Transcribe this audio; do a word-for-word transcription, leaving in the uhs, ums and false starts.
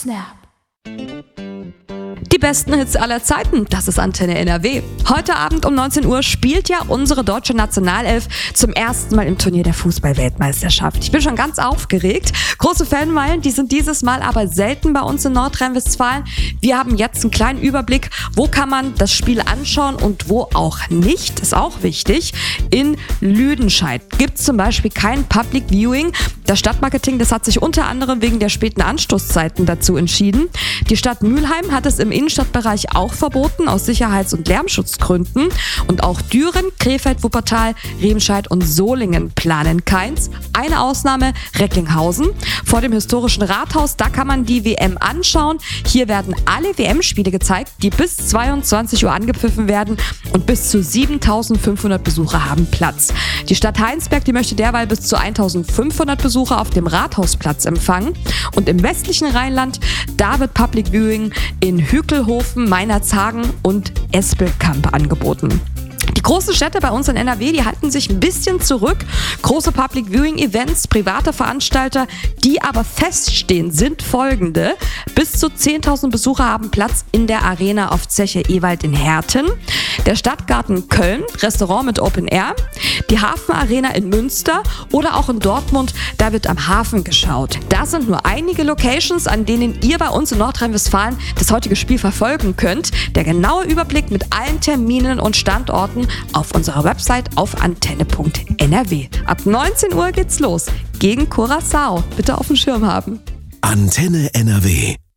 Snap. Die besten Hits aller Zeiten, das ist Antenne N R W. Heute Abend um neunzehn Uhr spielt ja unsere deutsche Nationalelf zum ersten Mal im Turnier der Fußball-Weltmeisterschaft. Ich bin schon ganz aufgeregt. Große Fanmeilen, die sind dieses Mal aber selten bei uns in Nordrhein-Westfalen. Wir haben jetzt einen kleinen Überblick, wo kann man das Spiel anschauen und wo auch nicht. Ist auch wichtig. In Lüdenscheid gibt es zum Beispiel kein Public Viewing. Das Stadtmarketing, das hat sich unter anderem wegen der späten Anstoßzeiten dazu entschieden. Die Stadt Mülheim hat es im Innenstadtbereich auch verboten, aus Sicherheits- und Lärmschutzgründen. Und auch Düren, Krefeld, Wuppertal, Remscheid und Solingen planen keins. Eine Ausnahme, Recklinghausen. Vor dem historischen Rathaus, da kann man die W M anschauen. Hier werden alle W M-Spiele gezeigt, die bis zweiundzwanzig Uhr angepfiffen werden, und bis zu siebentausendfünfhundert Besucher haben Platz. Die Stadt Heinsberg, die möchte derweil bis zu eintausendfünfhundert Besucher auf dem Rathausplatz empfangen. Und im westlichen Rheinland, da wird Public Viewing in Hügelhofen, Meinerzhagen und Espelkamp angeboten. Die großen Städte bei uns in N R W, die halten sich ein bisschen zurück. Große Public Viewing Events, private Veranstalter, die aber feststehen, sind folgende. Bis zu zehntausend Besucher haben Platz in der Arena auf Zeche Ewald in Herten. Der Stadtgarten Köln, Restaurant mit Open Air. Die Hafenarena in Münster oder auch in Dortmund, da wird am Hafen geschaut. Das sind nur einige Locations, an denen ihr bei uns in Nordrhein-Westfalen das heutige Spiel verfolgen könnt. Der genaue Überblick mit allen Terminen und Standorten auf unserer Website auf antenne punkt n r w. Ab neunzehn Uhr geht's los gegen Curaçao. Bitte auf dem Schirm haben. Antenne N R W.